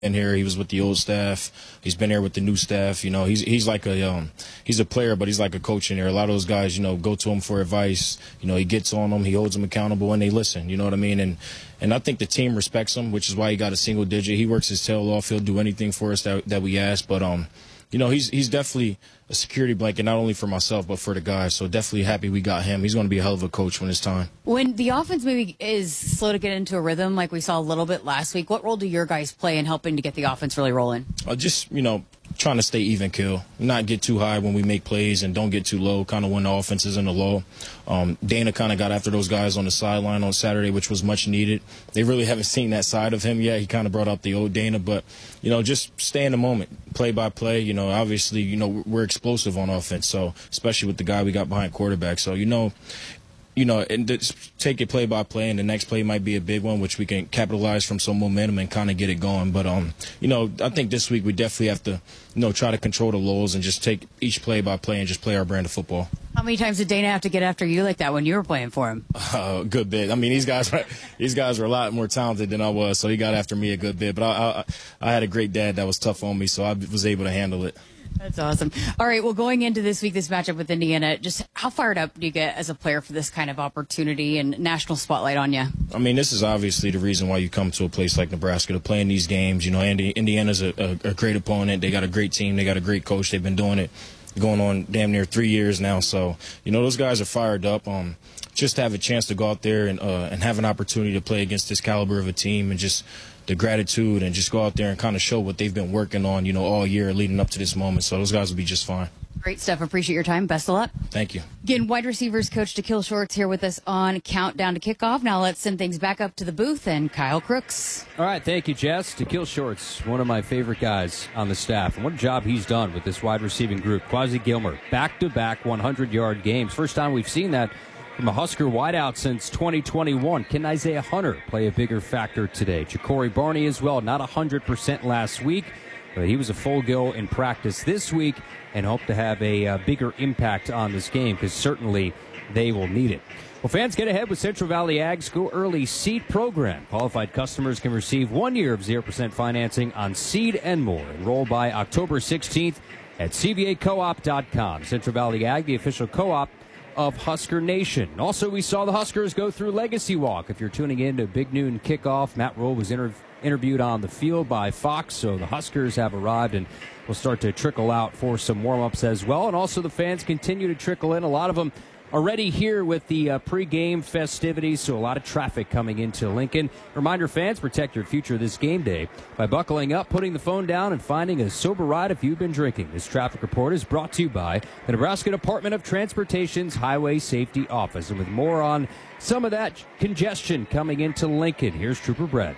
in here. He was with the old staff. He's been here with the new staff. You know, he's like he's a player, but he's like a coach in here. A lot of those guys, you know, go to him for advice. You know, he gets on them, he holds them accountable, and they listen. You know what I mean? And I think the team respects him, which is why he got a single digit. He works his tail off. He'll do anything for us that we ask. But you know, he's definitely a security blanket, not only for myself, but for the guys. So definitely happy we got him. He's going to be a hell of a coach when it's time. When the offense maybe is slow to get into a rhythm, like we saw a little bit last week, what role do your guys play in helping to get the offense really rolling? Just, you know, trying to stay even kill, not get too high when we make plays and don't get too low, kind of when the offense is in the low. Dana kind of got after those guys on the sideline on Saturday, which was much needed. They really haven't seen that side of him yet. He kind of brought up the old Dana, but, you know, just stay in the moment, play by play. You know, obviously, you know, we're explosive on offense, so especially with the guy we got behind quarterback. So, you know, and just take it play by play, and the next play might be a big one, which we can capitalize from some momentum and kind of get it going. But, you know, I think this week we definitely have to, you know, try to control the lows and just take each play by play and just play our brand of football. How many times did Dana have to get after you like that when you were playing for him? A good bit. I mean, these guys were a lot more talented than I was, so he got after me a good bit. But I had a great dad that was tough on me, so I was able to handle it. That's awesome. All right, well, going into this week, this matchup with Indiana, just how fired up do you get as a player for this kind of opportunity and national spotlight on you? I mean, this is obviously the reason why you come to a place like Nebraska to play in these games. You know, Indiana's a great opponent. They got a great team. They got a great coach. They've been doing it going on damn near 3 years now. So, you know, those guys are fired up. Just to have a chance to go out there and have an opportunity to play against this caliber of a team and just the gratitude and just go out there and kind of show what they've been working on, you know, all year leading up to this moment. So those guys will be just fine. Great stuff. Appreciate your time. Best of luck. Thank you. Again, wide receivers coach Daikiel Shorts here with us on Countdown to Kickoff. Now let's send things back up to the booth and Kyle Crooks. All right, thank you, Jess. Daikiel Shorts, one of my favorite guys on the staff. And what a job he's done with this wide receiving group. Quasi Gilmer, back-to-back 100-yard games. First time we've seen that from a Husker wideout since 2021. Can Isaiah Hunter play a bigger factor today? Ja'Cory Barney as well, not 100% last week, but he was a full go in practice this week and hope to have a bigger impact on this game because certainly they will need it. Well, fans, get ahead with Central Valley Ag's Go Early Seed program. Qualified customers can receive 1 year of 0% financing on seed and more. Enroll by October 16th at cvacoop.com. Central Valley Ag, the official co-op of Husker Nation. Also, we saw the Huskers go through Legacy Walk. If you're tuning in to Big Noon Kickoff, Matt Rule was interviewed on the field by Fox, so the Huskers have arrived and will start to trickle out for some warm-ups as well. And also the fans continue to trickle in. A lot of them already here with the pregame festivities, so a lot of traffic coming into Lincoln. Reminder, fans, protect your future this game day by buckling up, putting the phone down, and finding a sober ride if you've been drinking. This traffic report is brought to you by the Nebraska Department of Transportation's Highway Safety Office. And with more on some of that congestion coming into Lincoln, here's Trooper Brett.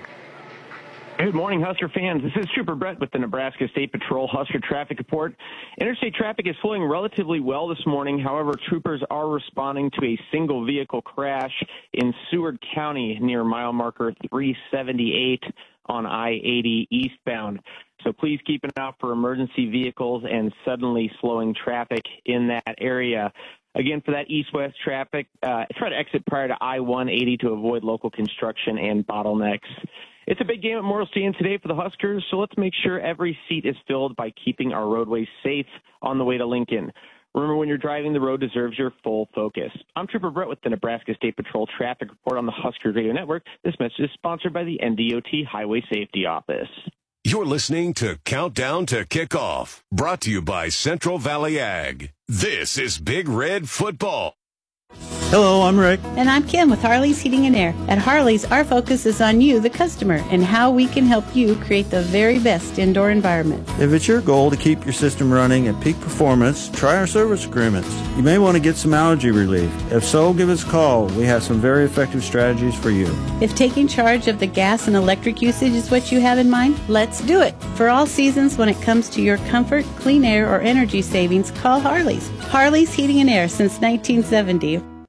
Good morning, Husker fans. This is Trooper Brett with the Nebraska State Patrol Husker Traffic Report. Interstate traffic is flowing relatively well this morning. However, troopers are responding to a single vehicle crash in Seward County near mile marker 378 on I-80 eastbound. So please keep an eye out for emergency vehicles and suddenly slowing traffic in that area. Again, for that east-west traffic, try to exit prior to I-180 to avoid local construction and bottlenecks. It's a big game at Memorial Stadium today for the Huskers, so let's make sure every seat is filled by keeping our roadways safe on the way to Lincoln. Remember, when you're driving, the road deserves your full focus. I'm Trooper Brett with the Nebraska State Patrol Traffic Report on the Huskers Radio Network. This message is sponsored by the NDOT Highway Safety Office. You're listening to Countdown to Kickoff, brought to you by Central Valley Ag. This is Big Red Football. Hello, I'm Rick. And I'm Kim with Harley's Heating and Air. At Harley's, our focus is on you, the customer, and how we can help you create the very best indoor environment. If it's your goal to keep your system running at peak performance, try our service agreements. You may want to get some allergy relief. If so, give us a call. We have some very effective strategies for you. If taking charge of the gas and electric usage is what you have in mind, let's do it. For all seasons, when it comes to your comfort, clean air, or energy savings, call Harley's. Harley's Heating and Air since 1970.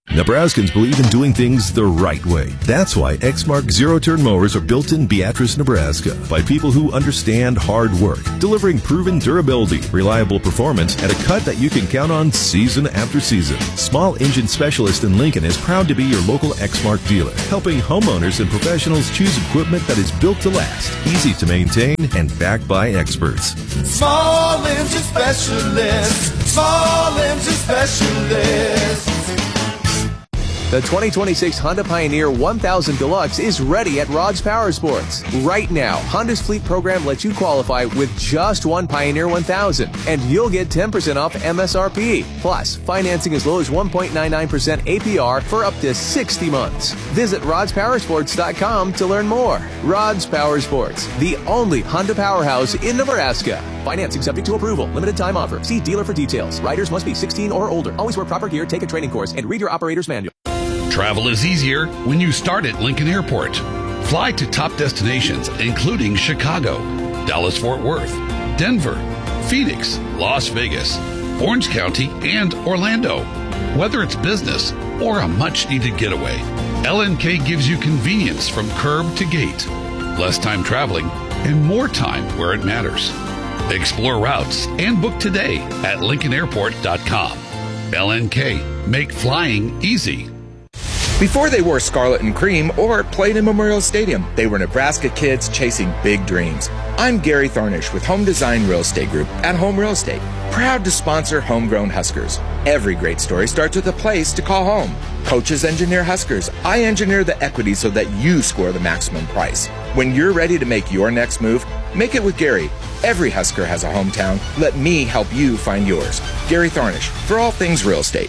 Nebraskans believe in doing things the right way. That's why Exmark zero-turn mowers are built in Beatrice, Nebraska by people who understand hard work, delivering proven durability, reliable performance, and a cut that you can count on season after season. Small Engine Specialist in Lincoln is proud to be your local Exmark dealer, helping homeowners and professionals choose equipment that is built to last, easy to maintain, and backed by experts. Small Engine Specialist. Small Engine Specialist. The 2026 Honda Pioneer 1000 Deluxe is ready at Rod's Power Sports. Right now, Honda's fleet program lets you qualify with just one Pioneer 1000, and you'll get 10% off MSRP. Plus, financing as low as 1.99% APR for up to 60 months. Visit rodspowersports.com to learn more. Rod's Power Sports, the only Honda powerhouse in Nebraska. Financing subject to approval. Limited time offer. See dealer for details. Riders must be 16 or older. Always wear proper gear, take a training course, and read your operator's manual. Travel is easier when you start at Lincoln Airport. Fly to top destinations including Chicago, Dallas-Fort Worth, Denver, Phoenix, Las Vegas, Orange County, and Orlando. Whether it's business or a much-needed getaway, LNK gives you convenience from curb to gate, less time traveling, and more time where it matters. Explore routes and book today at LincolnAirport.com. LNK, make flying easy. Before they wore scarlet and cream or played in Memorial Stadium, they were Nebraska kids chasing big dreams. I'm Gary Thornish with Home Design Real Estate Group at Home Real Estate, proud to sponsor homegrown Huskers. Every great story starts with a place to call home. Coaches engineer Huskers. I engineer the equity so that you score the maximum price. When you're ready to make your next move, make it with Gary. Every Husker has a hometown. Let me help you find yours. Gary Thornish, for all things real estate.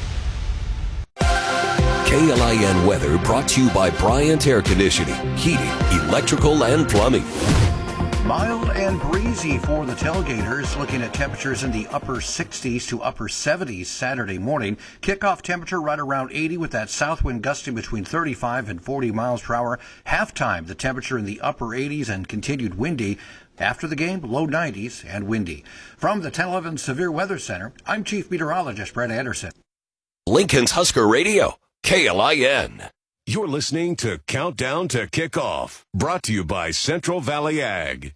KLIN weather brought to you by Bryant Air Conditioning, Heating, Electrical, and Plumbing. Mild and breezy for the tailgaters, looking at temperatures in the upper 60s to upper 70s Saturday morning. Kickoff temperature right around 80 with that south wind gusting between 35 and 40 miles per hour. Halftime, the temperature in the upper 80s and continued windy. After the game, low 90s and windy. From the 1011 Severe Weather Center, I'm Chief Meteorologist Brett Anderson. Lincoln's Husker Radio, KLIN. You're listening to Countdown to Kickoff, brought to you by Central Valley Ag.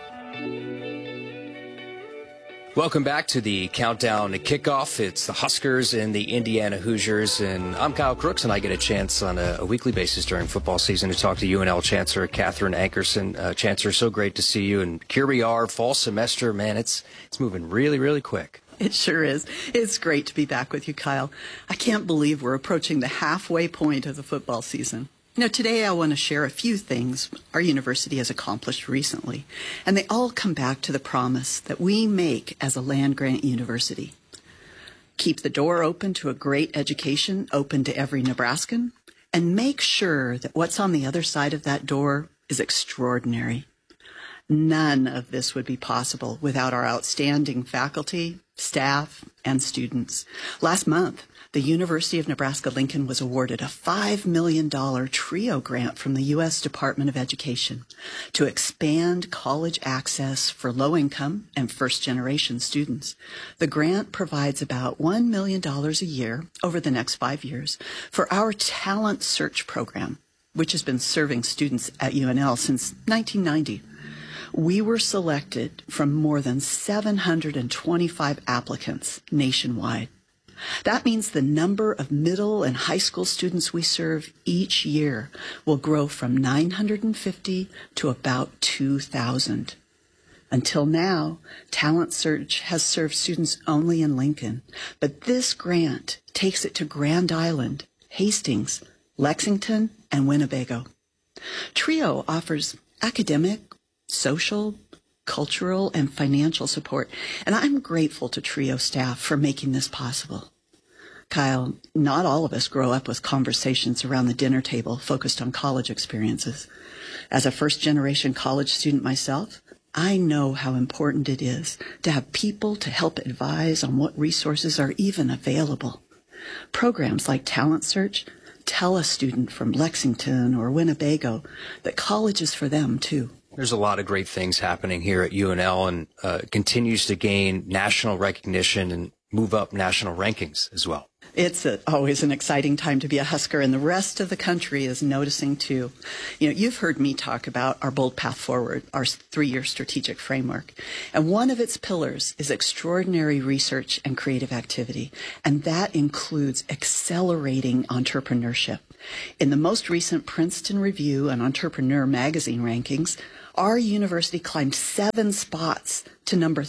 Welcome back to the Countdown to Kickoff. It's the Huskers and the Indiana Hoosiers, and I'm Kyle Crooks, and I get a chance on a weekly basis during football season to talk to UNL Chancellor Catherine Ankerson. Chancellor, so great to see you, and here we are, fall semester. Man, it's moving really, really quick. It sure is. It's great to be back with you, Kyle. I can't believe we're approaching the halfway point of the football season. You know, today I want to share a few things our university has accomplished recently, and they all come back to the promise that we make as a land-grant university. Keep the door open to a great education, open to every Nebraskan, and make sure that what's on the other side of that door is extraordinary. None of this would be possible without our outstanding faculty, staff, and students. Last month, the University of Nebraska-Lincoln was awarded a $5 million TRIO grant from the U.S. Department of Education to expand college access for low-income and first-generation students. The grant provides about $1 million a year over the next 5 years for our Talent Search program, which has been serving students at UNL since 1990. We were selected from more than 725 applicants nationwide. That means the number of middle and high school students we serve each year will grow from 950 to about 2,000. Until now, Talent Search has served students only in Lincoln, but this grant takes it to Grand Island, Hastings, Lexington, and Winnebago. TRIO offers academic, social, cultural, and financial support, and I'm grateful to TRIO staff for making this possible. Kyle, not all of us grow up with conversations around the dinner table focused on college experiences. As a first-generation college student myself, I know how important it is to have people to help advise on what resources are even available. Programs like Talent Search tell a student from Lexington or Winnebago that college is for them, too. There's a lot of great things happening here at UNL, and continues to gain national recognition and move up national rankings as well. It's always an exciting time to be a Husker, and the rest of the country is noticing too. You've heard me talk about our Bold Path Forward, our 3-year strategic framework. And one of its pillars is extraordinary research and creative activity. And that includes accelerating entrepreneurship. In the most recent Princeton Review and Entrepreneur magazine rankings, our university climbed 7 spots to number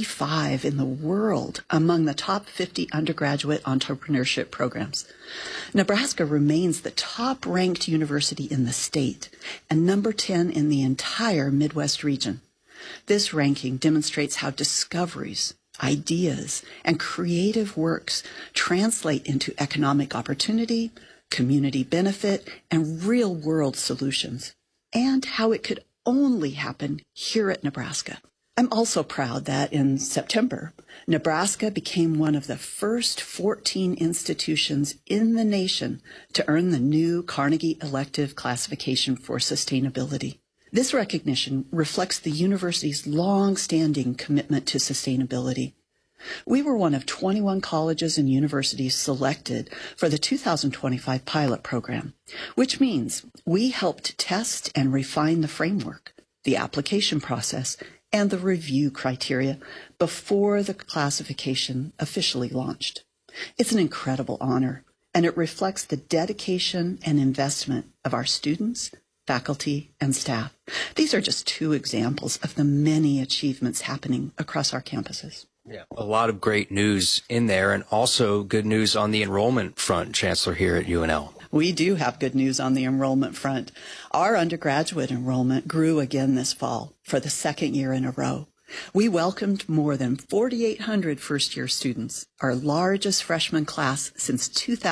35 in the world among the top 50 undergraduate entrepreneurship programs. Nebraska remains the top-ranked university in the state and number 10 in the entire Midwest region. This ranking demonstrates how discoveries, ideas, and creative works translate into economic opportunity, community benefit, and real-world solutions, and how it could only happen here at Nebraska. I'm also proud that in September, Nebraska became one of the first 14 institutions in the nation to earn the new Carnegie Elective Classification for Sustainability. This recognition reflects the university's long-standing commitment to sustainability. We were one of 21 colleges and universities selected for the 2025 pilot program, which means we helped test and refine the framework, the application process, and the review criteria before the classification officially launched. It's an incredible honor, and it reflects the dedication and investment of our students, faculty, and staff. These are just 2 examples of the many achievements happening across our campuses. Yeah, a lot of great news in there, and also good news on the enrollment front, Chancellor, here at UNL. We do have good news on the enrollment front. Our undergraduate enrollment grew again this fall for the 2nd year in a row. We welcomed more than 4,800 first-year students, our largest freshman class since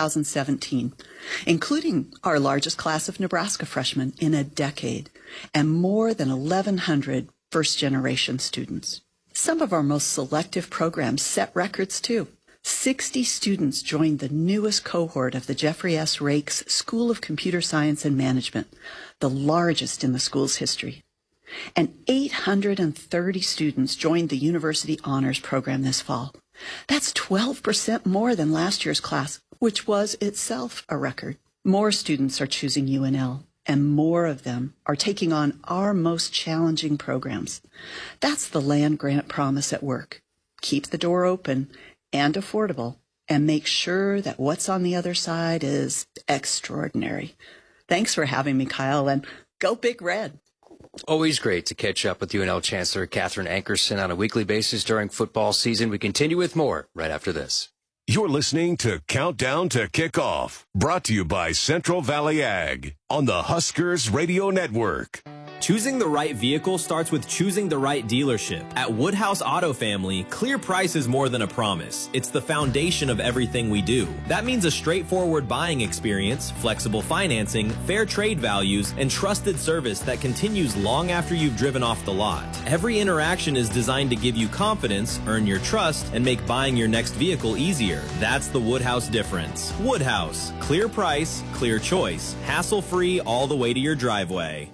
2017, including our largest class of Nebraska freshmen in a decade, and more than 1,100 first-generation students. Some of our most selective programs set records, too. 60 students joined the newest cohort of the Jeffrey S. Rakes School of Computer Science and Management, the largest in the school's history. And 830 students joined the University Honors Program this fall. That's 12% more than last year's class, which was itself a record. More students are choosing UNL, and more of them are taking on our most challenging programs. That's the land-grant promise at work. Keep the door open and affordable, and make sure that what's on the other side is extraordinary. Thanks for having me, Kyle, and go Big Red. Always great to catch up with UNL Chancellor Catherine Ankerson on a weekly basis during football season. We continue with more right after this. You're listening to Countdown to Kickoff, brought to you by Central Valley Ag on the Huskers Radio Network. Choosing the right vehicle starts with choosing the right dealership. At Woodhouse Auto Family, clear price is more than a promise. It's the foundation of everything we do. That means a straightforward buying experience, flexible financing, fair trade values, and trusted service that continues long after you've driven off the lot. Every interaction is designed to give you confidence, earn your trust, and make buying your next vehicle easier. That's the Woodhouse difference. Woodhouse, clear price, clear choice, hassle-free all the way to your driveway.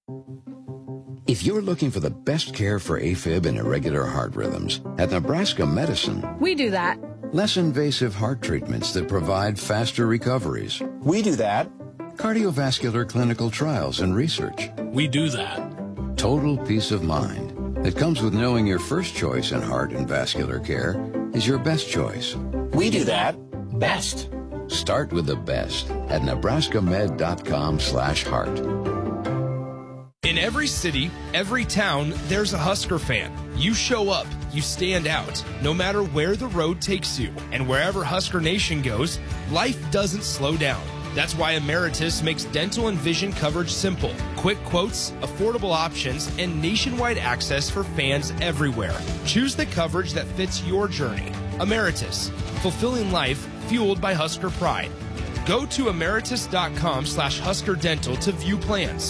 If you're looking for the best care for AFib and irregular heart rhythms, at Nebraska Medicine, we do that. Less invasive heart treatments that provide faster recoveries. We do that. Cardiovascular clinical trials and research. We do that. Total peace of mind that comes with knowing your first choice in heart and vascular care is your best choice. We do that best. Start with the best at nebraskamed.com/heart. In every city, every town, there's a Husker fan. You show up, you stand out, no matter where the road takes you. And wherever Husker Nation goes, life doesn't slow down. That's why Emeritus makes dental and vision coverage simple. Quick quotes, affordable options, and nationwide access for fans everywhere. Choose the coverage that fits your journey. Emeritus, fulfilling life fueled by Husker pride. Go to emeritus.com/Husker Dental to view plans.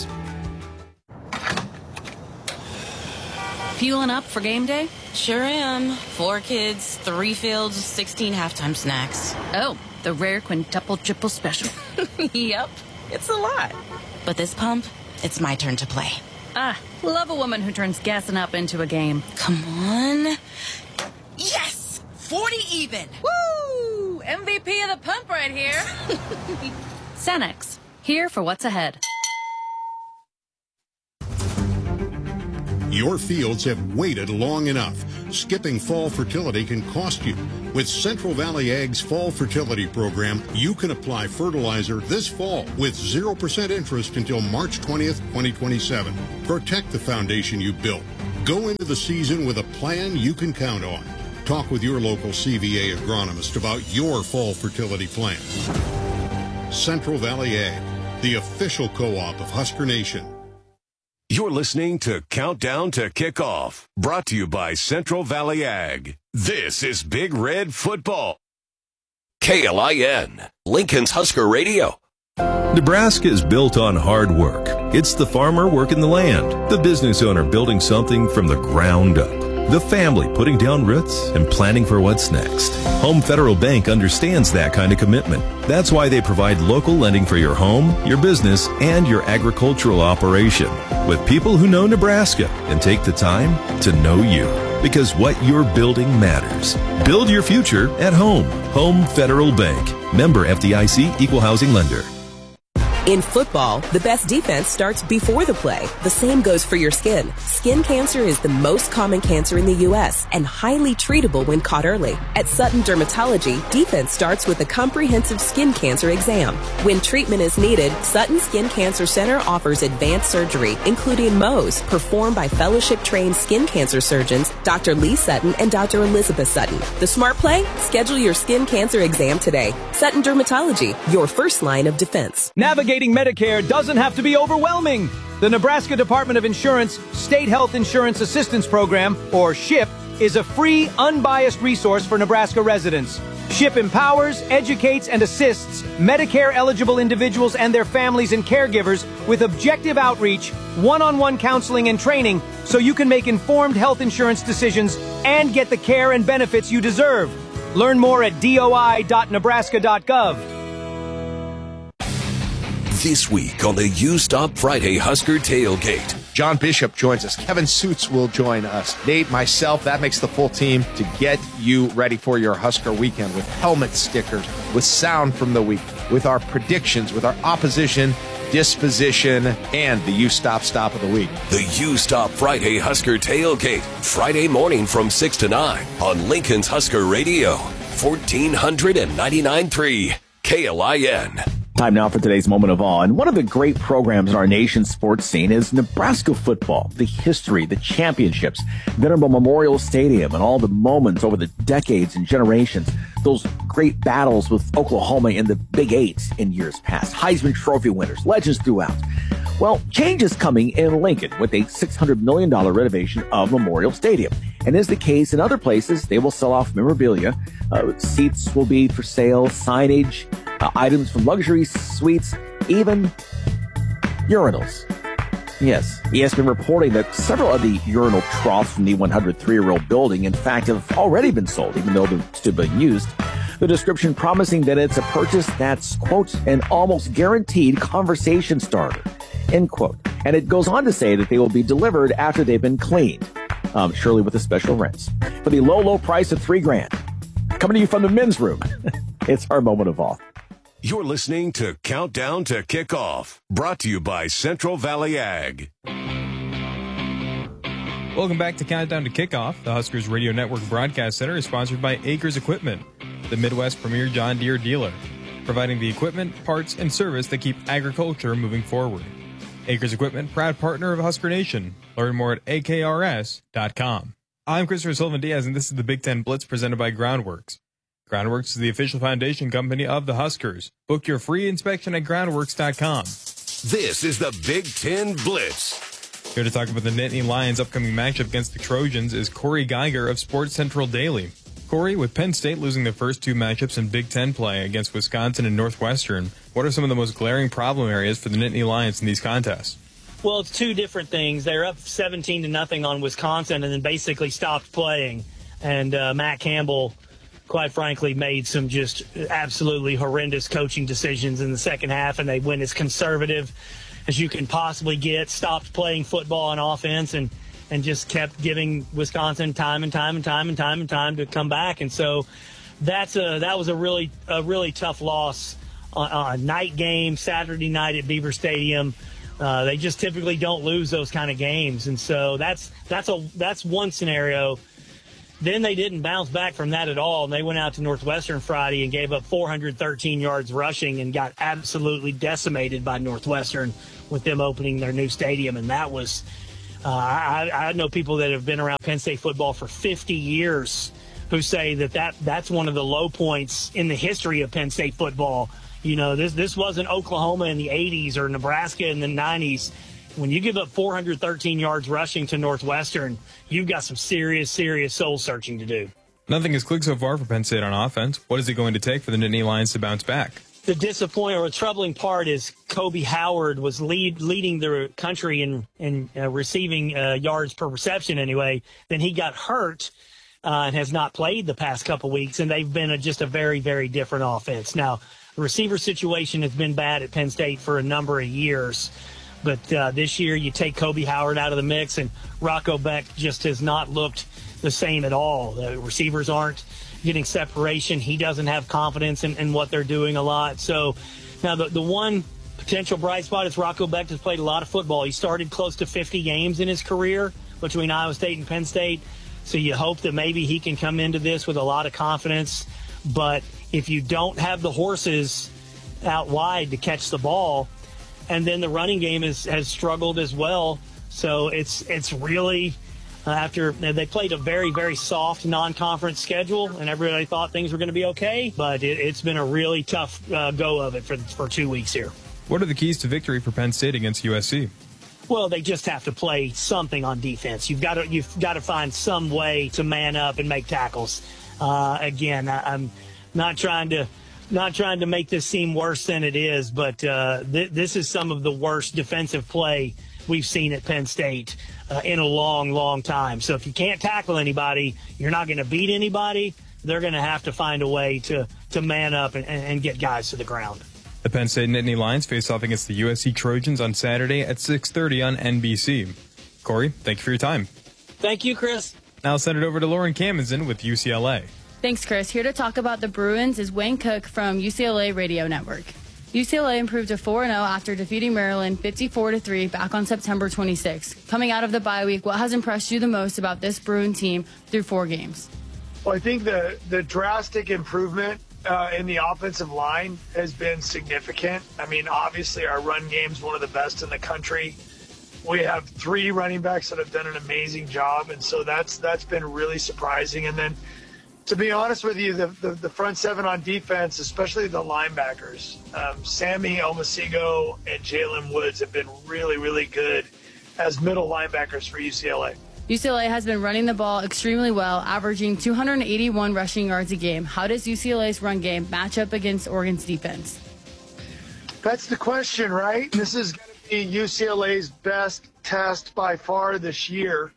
Fueling up for game day? Sure am. 4 kids, 3 fields, 16 halftime snacks. Oh, the rare quintuple triple special. Yep, it's a lot. But this pump, it's my turn to play. Love a woman who turns gassing up into a game. Come on. Yes! 40 even! Woo! MVP of the pump right here. Sanex, here for what's ahead. Your fields have waited long enough. Skipping fall fertility can cost you. With Central Valley Ag's Fall Fertility Program, you can apply fertilizer this fall with 0% interest until March 20th, 2027. Protect the foundation you built. Go into the season with a plan you can count on. Talk with your local CVA agronomist about your fall fertility plan. Central Valley Ag, the official co-op of Husker Nation. You're listening to Countdown to Kickoff, brought to you by Central Valley Ag. This is Big Red Football. KLIN, Lincoln's Husker Radio. Nebraska is built on hard work. It's the farmer working the land, the business owner building something from the ground up, the family putting down roots and planning for what's next. Home Federal Bank understands that kind of commitment. That's why they provide local lending for your home, your business, and your agricultural operation, with people who know Nebraska and take the time to know you. Because what you're building matters. Build your future at home. Home Federal Bank. Member FDIC, Equal Housing Lender. In football, the best defense starts before the play. The same goes for your skin. Skin cancer is the most common cancer in the U.S. and highly treatable when caught early. At Sutton Dermatology, defense starts with a comprehensive skin cancer exam. When treatment is needed, Sutton Skin Cancer Center offers advanced surgery, including Mohs, performed by fellowship-trained skin cancer surgeons Dr. Lee Sutton and Dr. Elizabeth Sutton. The smart play? Schedule your skin cancer exam today. Sutton Dermatology, your first line of defense. Navigating Medicare doesn't have to be overwhelming. The Nebraska Department of Insurance State Health Insurance Assistance Program, or SHIP, is a free, unbiased resource for Nebraska residents. SHIP empowers, educates, and assists Medicare-eligible individuals and their families and caregivers with objective outreach, one-on-one counseling and training so you can make informed health insurance decisions and get the care and benefits you deserve. Learn more at doi.nebraska.gov. This week on the You Stop Friday Husker Tailgate. John Bishop joins us. Kevin Suits will join us. Nate, myself, that makes the full team to get you ready for your Husker weekend with helmet stickers, with sound from the week, with our predictions, with our opposition, disposition, and the You Stop Stop of the week. The You Stop Friday Husker Tailgate. Friday morning from 6 to 9 on Lincoln's Husker Radio. 1499.3 KLIN. Time now for today's Moment of Awe. And one of the great programs in our nation's sports scene is Nebraska football. The history, the championships, Venerable Memorial Stadium, and all the moments over the decades and generations. Those great battles with Oklahoma in the Big Eight in years past. Heisman Trophy winners, legends throughout. Well, change is coming in Lincoln with a $600 million renovation of Memorial Stadium. And as the case in other places, they will sell off memorabilia. Seats will be for sale, signage, items from luxury suites, even urinals. Yes, ESPN reporting that several of the urinal troughs from the 103-year-old building, in fact, have already been sold, even though they're still being used. The description promising that it's a purchase that's, quote, an almost guaranteed conversation starter, end quote. And it goes on to say that they will be delivered after they've been cleaned, surely with a special rinse, for the low, low price of $3,000. Coming to you from the men's room, it's our Moment of Awe. You're listening to Countdown to Kickoff, brought to you by Central Valley Ag. Welcome back to Countdown to Kickoff. The Huskers Radio Network Broadcast Center is sponsored by Acres Equipment, the Midwest premier John Deere dealer, providing the equipment, parts, and service that keep agriculture moving forward. Acres Equipment, proud partner of Husker Nation. Learn more at akrs.com. I'm Christopher Sullivan-Diaz, and this is the Big Ten Blitz presented by Groundworks. Groundworks is the official foundation company of the Huskers. Book your free inspection at groundworks.com. This is the Big Ten Blitz. Here to talk about the Nittany Lions' upcoming matchup against the Trojans is Corey Geiger of Sports Central Daily. Corey, with Penn State losing their first two matchups in Big Ten play against Wisconsin and Northwestern, what are some of the most glaring problem areas for the Nittany Lions in these contests? Well, it's two different things. They're up 17-0 on Wisconsin and then basically stopped playing. And Matt Campbell, quite frankly, made some just absolutely horrendous coaching decisions in the second half, and they went as conservative as you can possibly get, stopped playing football on offense, and just kept giving Wisconsin time to come back. And so that was a really tough loss on a night game, Saturday night at Beaver Stadium. They just typically don't lose those kind of games, and so that's one scenario. Then they didn't bounce back from that at all, and they went out to Northwestern Friday and gave up 413 yards rushing and got absolutely decimated by Northwestern with them opening their new stadium. And that was I know people that have been around Penn State football for 50 years who say that's one of the low points in the history of Penn State football. You know, this wasn't Oklahoma in the 80s or Nebraska in the 90s. When you give up 413 yards rushing to Northwestern, you've got some serious soul searching to do. Nothing has clicked so far for Penn State on offense. What is it going to take for the Nittany Lions to bounce back? The disappointing or troubling part is Kobe Howard was leading the country in receiving yards per reception anyway. Then he got hurt and has not played the past couple weeks, and they've been just a very, very different offense. Now, the receiver situation has been bad at Penn State for a number of years. But this year, you take Kobe Howard out of the mix, and Rocco Beck just has not looked the same at all. The receivers aren't getting separation. He doesn't have confidence in what they're doing a lot. So now the one potential bright spot is Rocco Beck has played a lot of football. He started close to 50 games in his career between Iowa State and Penn State. So you hope that maybe he can come into this with a lot of confidence. But if you don't have the horses out wide to catch the ball, and then the running game has struggled as well. So it's really after they played a very, very soft non-conference schedule, and everybody thought things were going to be okay. But it's been a really tough go of it for 2 weeks here. What are the keys to victory for Penn State against USC? Well, they just have to play something on defense. You've got to find some way to man up and make tackles. Again, I'm not trying to make this seem worse than it is, but this is some of the worst defensive play we've seen at Penn State in a long, long time. So if you can't tackle anybody, you're not going to beat anybody. They're going to have to find a way to man up and get guys to the ground. The Penn State Nittany Lions face off against the USC Trojans on Saturday at 6:30 on NBC. Corey, thank you for your time. Thank you, Chris. Now I'll send it over to Lauren Camazin with UCLA. Thanks, Chris. Here to talk about the Bruins is Wayne Cook from UCLA Radio Network. UCLA improved to 4-0 after defeating Maryland 54-3 back on September 26th. Coming out of the bye week, what has impressed you the most about this Bruin team through 4 games? Well, I think the drastic improvement in the offensive line has been significant. I mean, obviously our run game's one of the best in the country. We have 3 running backs that have done an amazing job, and so that's been really surprising. And then, to be honest with you, the front 7 on defense, especially the linebackers, Sammy Omasigo and Jalen Woods have been really, really good as middle linebackers for UCLA. UCLA has been running the ball extremely well, averaging 281 rushing yards a game. How does UCLA's run game match up against Oregon's defense? That's the question, right? This is going to be UCLA's best test by far this year.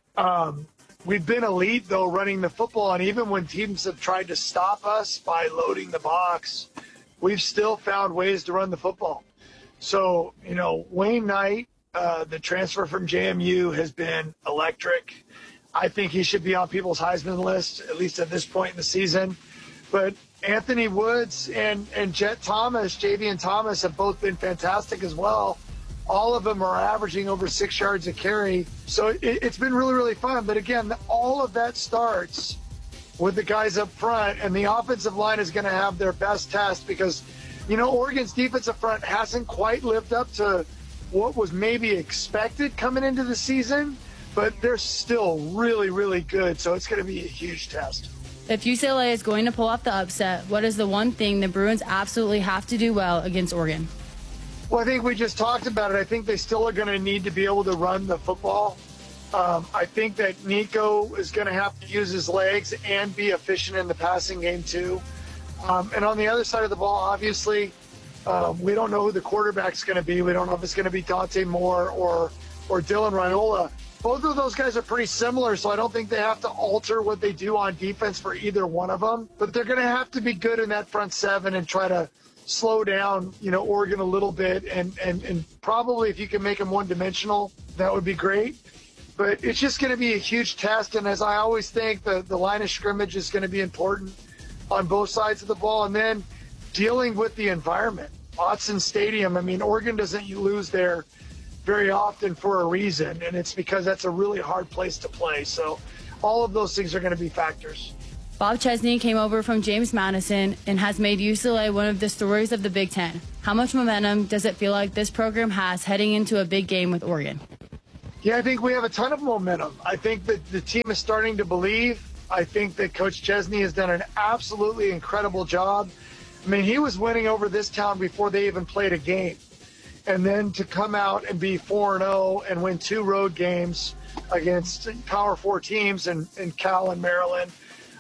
We've been elite, though, running the football, and even when teams have tried to stop us by loading the box, we've still found ways to run the football. So, you know, Wayne Knight, the transfer from JMU, has been electric. I think he should be on people's Heisman list, at least at this point in the season. But Anthony Woods and Javian Thomas have both been fantastic as well. All of them are averaging over 6 yards a carry. So it's been really, really fun. But again, all of that starts with the guys up front, and the offensive line is going to have their best test because, you know, Oregon's defensive front hasn't quite lived up to what was maybe expected coming into the season, but they're still really, really good. So it's going to be a huge test. If UCLA is going to pull off the upset, what is the one thing the Bruins absolutely have to do well against Oregon? Well, I think we just talked about it. I think they still are going to need to be able to run the football. I think that Nico is going to have to use his legs and be efficient in the passing game too. And on the other side of the ball, obviously, we don't know who the quarterback's going to be. We don't know if it's going to be Dante Moore or Dylan Raiola. Both of those guys are pretty similar, so I don't think they have to alter what they do on defense for either one of them. But they're going to have to be good in that front 7 and try to slow down, you know, Oregon a little bit. And probably if you can make them one-dimensional, that would be great. But it's just going to be a huge test. And as I always think, the line of scrimmage is going to be important. on both sides of the ball, and then dealing with the environment. Autzen Stadium, I mean, Oregon doesn't lose there very often for a reason, and it's because that's a really hard place to play. So all of those things are going to be factors. Bob Chesney came over from James Madison and has made UCLA one of the stories of the Big Ten. How much momentum does it feel like this program has heading into a big game with Oregon? Yeah, I think we have a ton of momentum. I think that the team is starting to believe. I think that Coach Chesney has done an absolutely incredible job. I mean, he was winning over this town before they even played a game. And then to come out and be 4-0 and win 2 road games against Power 4 teams in Cal and Maryland,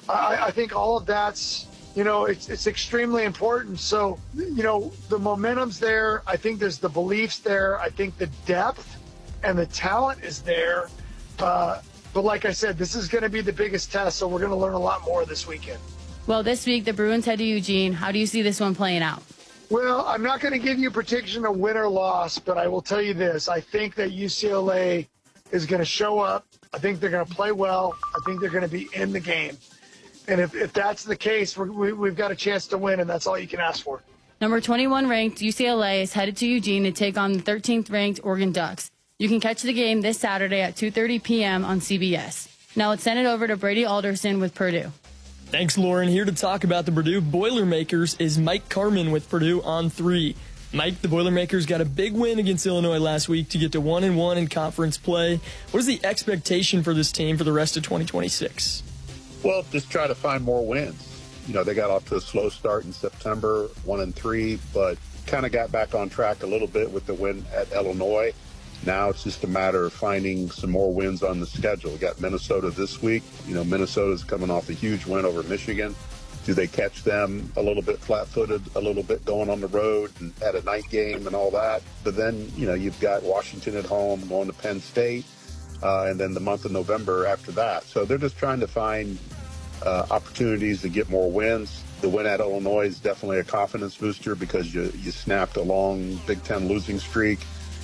I think all of that's, it's extremely important. So, the momentum's there. I think there's the beliefs there. I think the depth and the talent is there. But like I said, this is going to be the biggest test, so we're going to learn a lot more this weekend. Well, this week the Bruins head to Eugene. How do you see this one playing out? Well, I'm not going to give you a prediction of win or loss, but I will tell you this. I think that UCLA is going to show up. I think they're going to play well. I think they're going to be in the game. And if that's the case, we've got a chance to win, and that's all you can ask for. Number 21 ranked UCLA is headed to Eugene to take on the 13th ranked Oregon Ducks. You can catch the game this Saturday at 2:30 p.m. on CBS. Now let's send it over to Brady Alderson with Purdue. Thanks, Lauren. Here to talk about the Purdue Boilermakers is Mike Carmen with Purdue on 3. Mike, the Boilermakers got a big win against Illinois last week to get to 1-1 in conference play. What is the expectation for this team for the rest of 2026? Well, just try to find more wins. They got off to a slow start in September, 1-3, but kind of got back on track a little bit with the win at Illinois. Now it's just a matter of finding some more wins on the schedule. We got Minnesota this week. Minnesota's coming off a huge win over Michigan. Do they catch them a little bit flat-footed, a little bit going on the road and at a night game and all that? But then, you've got Washington at home, going to Penn State, and then the month of November after that. So they're just trying to find opportunities to get more wins. The win at Illinois is definitely a confidence booster because you snapped a long Big Ten losing streak.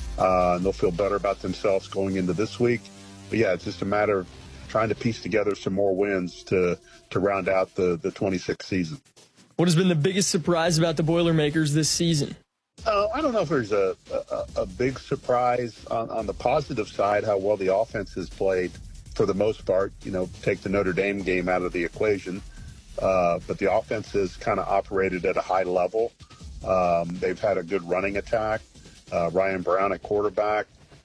And they'll feel better about themselves going into this week. But, yeah, it's just a matter of trying to piece together some more wins to round out the 26th season. What has been the biggest surprise about the Boilermakers this season? I don't know if there's a big surprise on the positive side, how well the offense has played for the most part. Take the Notre Dame game out of the equation. But the offense has kind of operated at a high level. They've had a good running attack. Ryan Brown at quarterback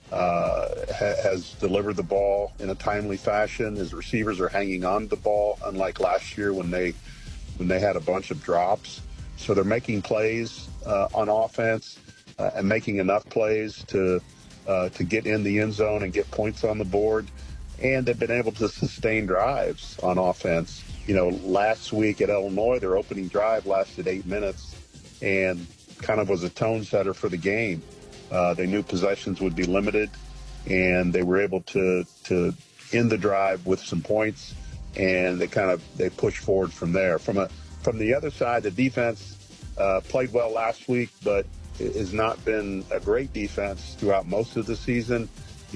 has delivered the ball in a timely fashion. His receivers are hanging on to the ball, unlike last year when they had a bunch of drops. So they're making plays on offense and making enough plays to get in the end zone and get points on the board. And they've been able to sustain drives on offense. Last week at Illinois, their opening drive lasted 8 minutes and kind of was a tone setter for the game. They knew possessions would be limited, and they were able to end the drive with some points, and they pushed forward from there. From the other side, the defense played well last week, but it has not been a great defense throughout most of the season.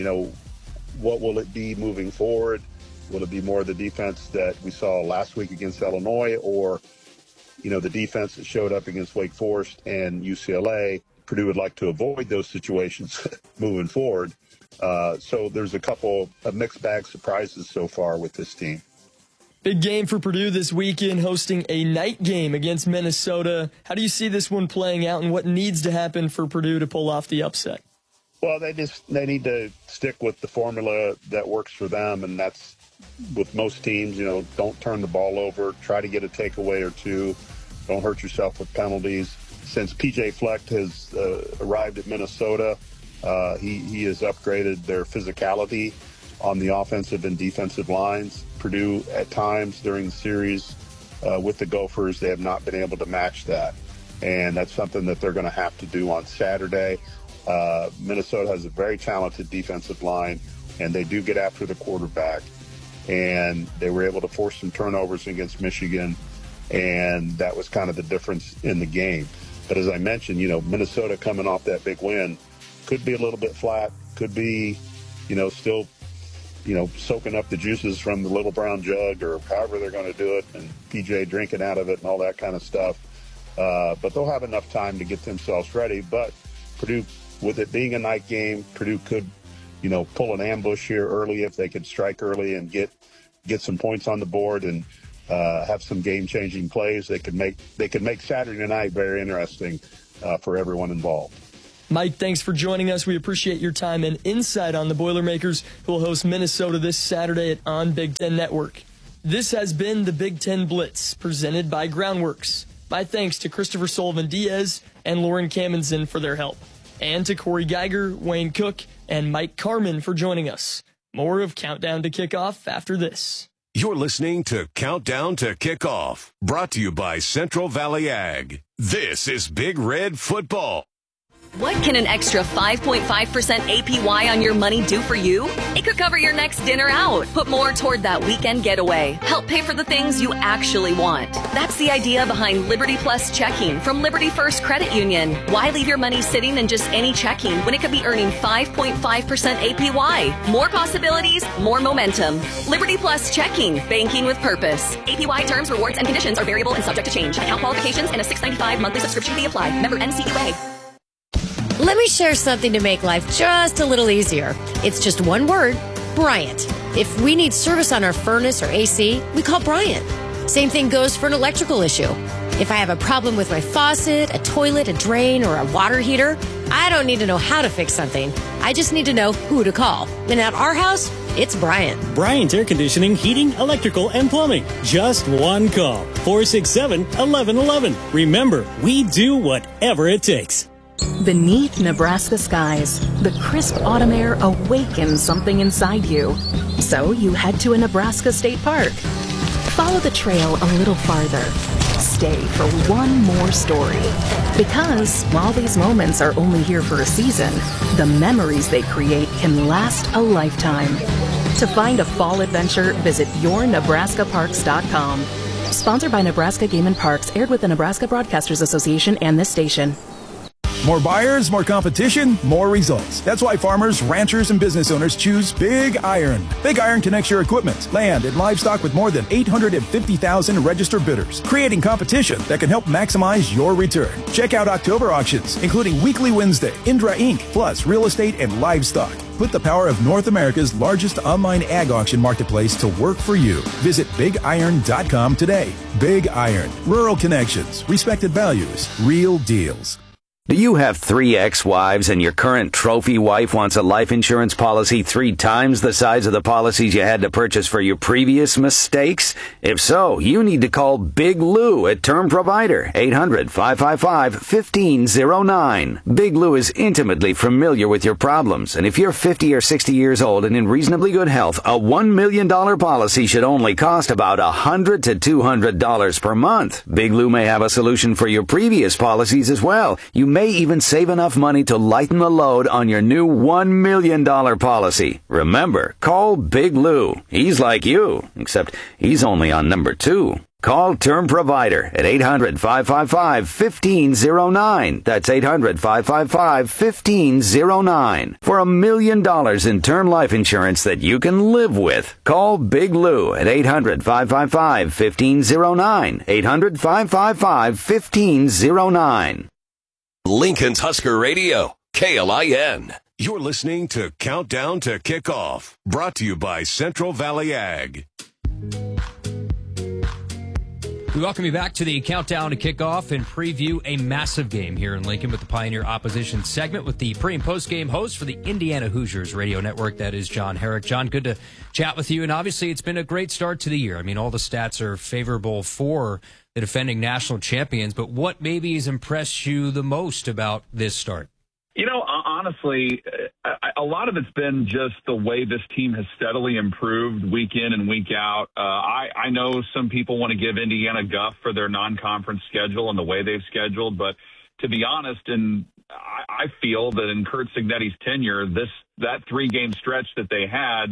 What will it be moving forward? Will it be more of the defense that we saw last week against Illinois, or the defense that showed up against Wake Forest and UCLA? Purdue would like to avoid those situations moving forward. So there's a couple of mixed bag surprises so far with this team. Big game for Purdue this weekend, hosting a night game against Minnesota. How do you see this one playing out, and what needs to happen for Purdue to pull off the upset? Well, they need to stick with the formula that works for them, and that's with most teams. Don't turn the ball over. Try to get a takeaway or two. Don't hurt yourself with penalties. Since P.J. Fleck has arrived at Minnesota, he has upgraded their physicality on the offensive and defensive lines. Purdue, at times during the series with the Gophers, they have not been able to match that. And that's something that they're going to have to do on Saturday. Minnesota has a very talented defensive line, and they do get after the quarterback. And they were able to force some turnovers against Michigan, and that was kind of the difference in the game. But as I mentioned, Minnesota coming off that big win could be a little bit flat, could be, still, soaking up the juices from the little brown jug or however they're going to do it, and PJ drinking out of it and all that kind of stuff. But they'll have enough time to get themselves ready. But Purdue, with it being a night game, Purdue could, pull an ambush here early if they could strike early and get some points on the board and have some game-changing plays. They could make Saturday night very interesting for everyone involved. Mike, thanks for joining us. We appreciate your time and insight on the Boilermakers, who will host Minnesota this Saturday on Big Ten Network. This has been the Big Ten Blitz, presented by Groundworks. My thanks to Christopher Sullivan-Diaz and Lauren Kamenson for their help, and to Corey Geiger, Wayne Cook, and Mike Carmen for joining us. More of Countdown to Kickoff after this. You're listening to Countdown to Kickoff, brought to you by Central Valley Ag. This is Big Red Football. What can an extra 5.5% APY on your money do for you? It could cover your next dinner out, put more toward that weekend getaway, help pay for the things you actually want. That's the idea behind Liberty Plus Checking from Liberty First Credit Union. Why leave your money sitting in just any checking when it could be earning 5.5% APY? More possibilities, more momentum. Liberty Plus Checking, banking with purpose. APY terms, rewards, and conditions are variable and subject to change. Account qualifications and a $6.95 monthly subscription fee apply. Member NCUA. Let me share something to make life just a little easier. It's just one word, Bryant. If we need service on our furnace or AC, we call Bryant. Same thing goes for an electrical issue. If I have a problem with my faucet, a toilet, a drain, or a water heater, I don't need to know how to fix something. I just need to know who to call. And at our house, it's Bryant. Bryant Air Conditioning, Heating, Electrical, and Plumbing. Just one call. 467-1111. Remember, we do whatever it takes. Beneath Nebraska skies, the crisp autumn air awakens something inside you. So you head to a Nebraska state park. Follow the trail a little farther. Stay for one more story. Because while these moments are only here for a season, the memories they create can last a lifetime. To find a fall adventure, visit yournebraskaparks.com. Sponsored by Nebraska Game and Parks, aired with the Nebraska Broadcasters Association and this station. More buyers, more competition, more results. That's why farmers, ranchers, and business owners choose Big Iron. Big Iron connects your equipment, land, and livestock with more than 850,000 registered bidders, creating competition that can help maximize your return. Check out October auctions, including Weekly Wednesday, Indra Inc., plus real estate and livestock. Put the power of North America's largest online ag auction marketplace to work for you. Visit BigIron.com today. Big Iron. Rural connections, respected values, real deals. Do you have 3 ex-wives and your current trophy wife wants a life insurance policy 3 times the size of the policies you had to purchase for your previous mistakes? If so, you need to call Big Lou at Term Provider, 800-555-1509. Big Lou is intimately familiar with your problems, and if you're 50 or 60 years old and in reasonably good health, a $1 million policy should only cost about $100 to $200 per month. Big Lou may have a solution for your previous policies as well. You may even save enough money to lighten the load on your new $1 million policy. Remember, call Big Lou. He's like you, except he's only on number 2. Call Term Provider at 800-555-1509. That's 800-555-1509. For $1 million in term life insurance that you can live with. Call Big Lou at 800-555-1509. 800-555-1509. Lincoln's Husker Radio, KLIN. You're listening to Countdown to Kickoff, brought to you by Central Valley Ag. We welcome you back to the Countdown to Kickoff and preview a massive game here in Lincoln with the Pioneer Opposition segment with the pre- and post-game host for the Indiana Hoosiers radio network. That is John Herrick. John, good to chat with you. And obviously, it's been a great start to the year. I mean, all the stats are favorable for the defending national champions. But what maybe has impressed you the most about this start? You know, honestly, a lot of it's been just the way this team has steadily improved week in and week out. I know some people want to give Indiana guff for their non-conference schedule and the way they've scheduled, but to be honest, and I feel that in Curt Cignetti's tenure, that 3-game stretch that they had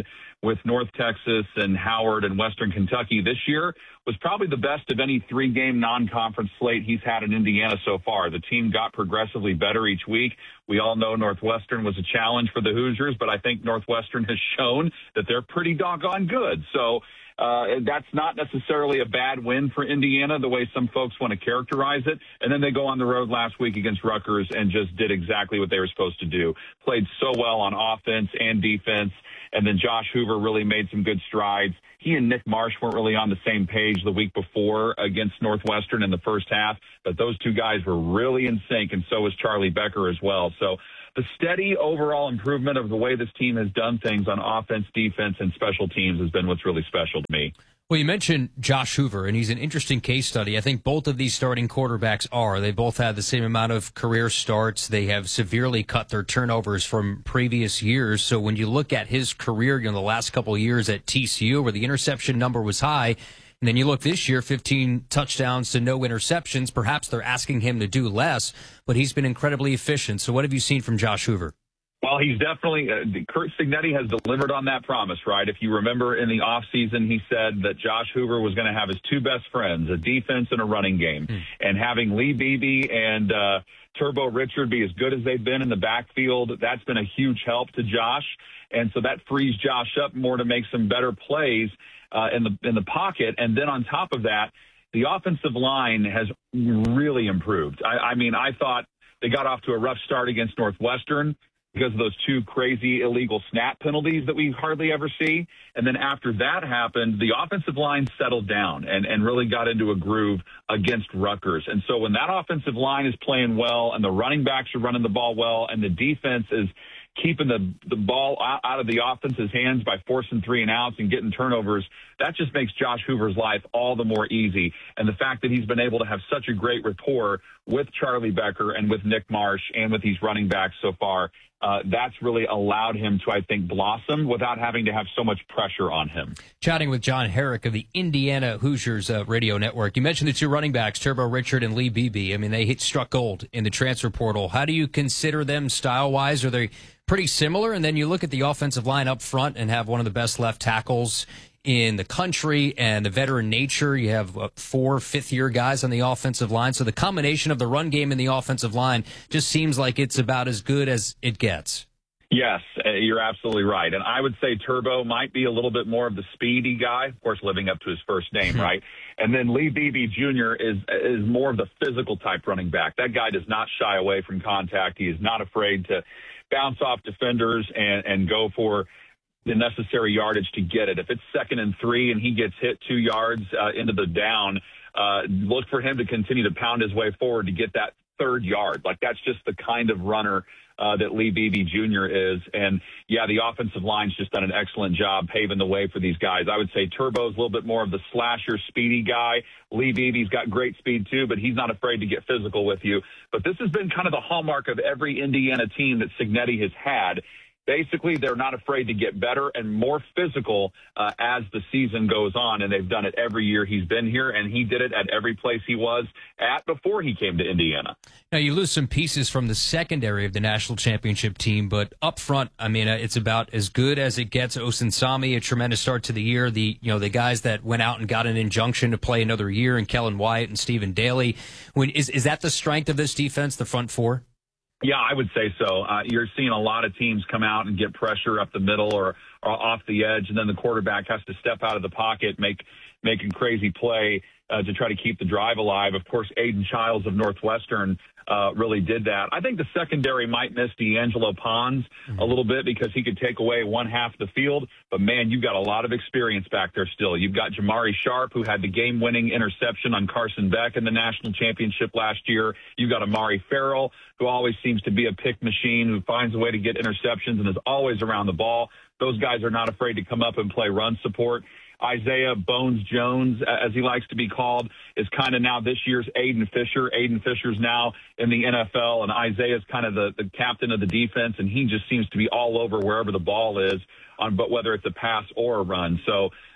with North Texas and Howard and Western Kentucky this year was probably the best of any 3-game non-conference slate he's had in Indiana so far. The team got progressively better each week. We all know Northwestern was a challenge for the Hoosiers, but I think Northwestern has shown that they're pretty doggone good. So that's not necessarily a bad win for Indiana, the way some folks want to characterize it. And then they go on the road last week against Rutgers and just did exactly what they were supposed to do. Played so well on offense and defense. And then Josh Hoover really made some good strides. He and Nick Marsh weren't really on the same page the week before against Northwestern in the first half, but those two guys were really in sync, and so was Charlie Becker as well. So the steady overall improvement of the way this team has done things on offense, defense, and special teams has been what's really special to me. Well, you mentioned Josh Hoover, and he's an interesting case study. I think both of these starting quarterbacks are. They both had the same amount of career starts. They have severely cut their turnovers from previous years. So when you look at his career, the last couple of years at TCU, where the interception number was high, and then you look this year, 15 touchdowns to no interceptions. Perhaps they're asking him to do less, but he's been incredibly efficient. So what have you seen from Josh Hoover? Well, he's definitely Curt Cignetti has delivered on that promise, right? If you remember in the offseason, he said that Josh Hoover was going to have his two best friends, a defense and a running game. And having Lee Beebe and Turbo Richard be as good as they've been in the backfield, that's been a huge help to Josh. And so that frees Josh up more to make some better plays in the pocket. And then on top of that, the offensive line has really improved. I mean, I thought they got off to a rough start against Northwestern because of those two crazy illegal snap penalties that we hardly ever see. And then after that happened, the offensive line settled down and really got into a groove against Rutgers. And so when that offensive line is playing well and the running backs are running the ball well and the defense is keeping the ball out of the offense's hands by forcing 3 and outs and getting turnovers, that just makes Josh Hoover's life all the more easy. And the fact that he's been able to have such a great rapport with Charlie Becker and with Nick Marsh and with these running backs so far, that's really allowed him to, I think, blossom without having to have so much pressure on him. Chatting with John Herrick of the Indiana Hoosiers Radio Network. You mentioned the two running backs, Turbo Richard and Lee Beebe. I mean, they struck gold in the transfer portal. How do you consider them style-wise? Are they pretty similar? And then you look at the offensive line up front and have one of the best left tackles in the country and the veteran nature. You have 4 fifth-year guys on the offensive line. So the combination of the run game and the offensive line just seems like it's about as good as it gets. Yes, you're absolutely right. And I would say Turbo might be a little bit more of the speedy guy, of course, living up to his first name, right? And then Lee Beebe Jr. is more of the physical type running back. That guy does not shy away from contact. He is not afraid to bounce off defenders and go for the necessary yardage to get it. If it's 2nd and 3 and he gets hit 2 yards into the down, look for him to continue to pound his way forward to get that 3rd yard. Like, that's just the kind of runner that Lee Beebe Jr. is. And, yeah, the offensive line's just done an excellent job paving the way for these guys. I would say Turbo's a little bit more of the slasher, speedy guy. Lee Beebe's got great speed, too, but he's not afraid to get physical with you. But this has been kind of the hallmark of every Indiana team that Cignetti has had. Basically, they're not afraid to get better and more physical as the season goes on, and they've done it every year he's been here, and he did it at every place he was at before he came to Indiana. Now, you lose some pieces from the secondary of the national championship team, but up front, I mean, it's about as good as it gets. Osunsami, a tremendous start to the year. The guys that went out and got an injunction to play another year, and Kellen Wyatt and Stephen Daly. Is that the strength of this defense, the front four? Yeah, I would say so. You're seeing a lot of teams come out and get pressure up the middle or off the edge, and then the quarterback has to step out of the pocket, making crazy play to try to keep the drive alive. Of course, Aiden Childs of Northwestern really did that. I think the secondary might miss D'Angelo Pons a little bit because he could take away one half of the field. But, man, you've got a lot of experience back there still. You've got Jamari Sharp, who had the game-winning interception on Carson Beck in the national championship last year. You've got Amari Farrell, who always seems to be a pick machine, who finds a way to get interceptions and is always around the ball. Those guys are not afraid to come up and play run support. Isaiah Bones Jones, as he likes to be called, is kind of now this year's Aiden Fisher. Aiden Fisher's now in the NFL, and Isaiah's kind of the captain of the defense, and he just seems to be all over wherever the ball is, but whether it's a pass or a run. So